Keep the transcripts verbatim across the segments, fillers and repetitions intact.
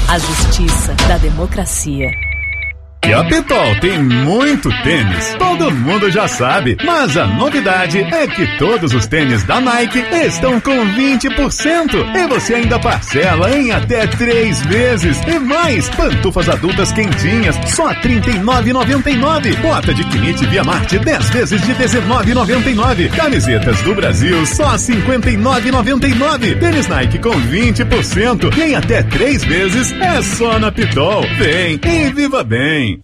A justiça da democracia. E a Pitol tem muito tênis, todo mundo já sabe, mas a novidade é que todos os tênis da Nike estão com vinte por cento e você ainda parcela em até três vezes e mais. Pantufas adultas quentinhas só trinta e nove reais e noventa e nove centavos. Bota de Knit Via Marte dez vezes de dezenove reais e noventa e nove centavos. Camisetas do Brasil só cinquenta e nove reais e noventa e nove centavos. Tênis Nike com vinte por cento em até três vezes é só na Pitol. Vem e viva bem.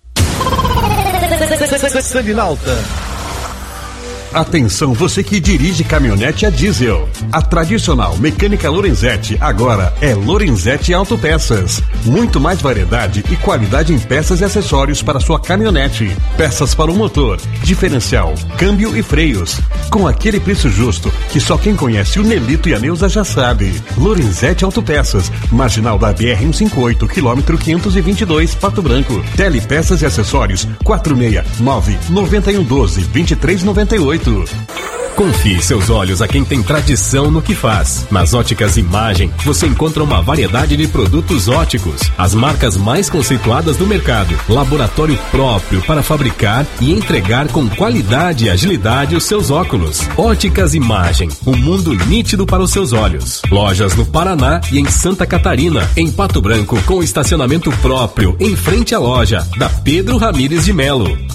Salinalta. Atenção, você que dirige caminhonete a diesel. A tradicional Mecânica Lorenzetti agora é Lorenzetti Autopeças. Muito mais variedade e qualidade em peças e acessórios para sua caminhonete. Peças para o motor, diferencial, câmbio e freios. Com aquele preço justo que só quem conhece o Nelito e a Neuza já sabe. Lorenzetti Autopeças, marginal da B R cento e cinquenta e oito, quilômetro quinhentos e vinte e dois, Pato Branco. Telepeças e acessórios quatro seis nove, nove um um dois, vinte e três noventa e oito. Confie seus olhos a quem tem tradição no que faz. Nas Óticas Imagem, você encontra uma variedade de produtos óticos, as marcas mais conceituadas do mercado, laboratório próprio para fabricar e entregar com qualidade e agilidade os seus óculos. Óticas Imagem, um mundo nítido para os seus olhos. Lojas no Paraná e em Santa Catarina, em Pato Branco com estacionamento próprio em frente à loja da Pedro Ramires de Melo.